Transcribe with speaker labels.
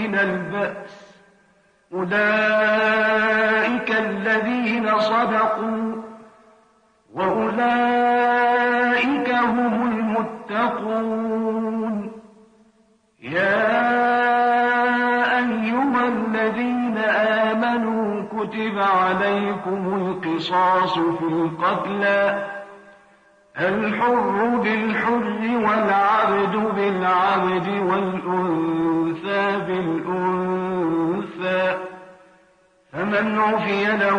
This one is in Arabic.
Speaker 1: من البأس أولئك الذين صدقوا وأولئك هم المتقون. يا أيها الذين آمنوا كتب عليكم القصاص في القتلى الحر بالحر والعبد بالعبد والأنثى بالأنثى فمن عفي له